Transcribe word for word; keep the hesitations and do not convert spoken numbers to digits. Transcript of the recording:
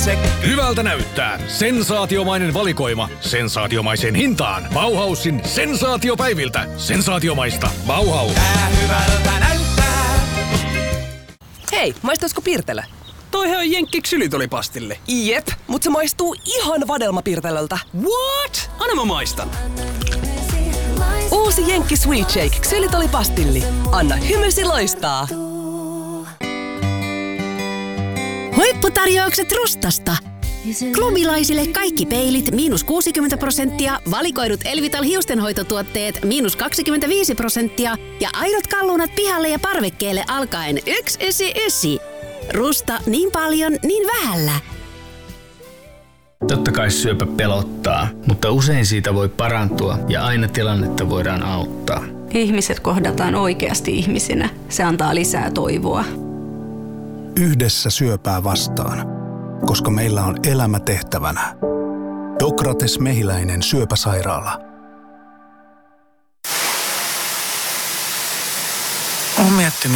se... Hyvältä näyttää. Sensaatiomainen valikoima. Sensaatiomaiseen hintaan. Bauhausin sensaatiopäiviltä. Sensaatiomaista. Bauhaus. Tää hyvältä näyttää. Hei, maistaisiko Pirtelö? Toihan on jenkki ksylitolipastille. Jep, mut se maistuu ihan vadelmapirtelöltä. What? Anna mä maistan. Uusi Jenkki Sweet Shake ksylitolipastilli. Anna hymysi loistaa. Huipputarjoukset Rustasta. Klubilaisille kaikki peilit miinus kuusikymmentä prosenttia, valikoidut Elvital hiustenhoitotuotteet miinus kaksikymmentäviisi prosenttia ja aidot kalunat pihalle ja parvekkeelle alkaen yksi yhdeksänkymmentäyhdeksän. Rusta niin paljon, niin vähällä. Totta kai syöpä pelottaa, mutta usein siitä voi parantua ja aina tilannetta voidaan auttaa. Ihmiset kohdataan oikeasti ihmisinä. Se antaa lisää toivoa. Yhdessä syöpää vastaan, koska meillä on elämä tehtävänä. Dokrates Mehiläinen syöpäsairaala. Oon miettinyt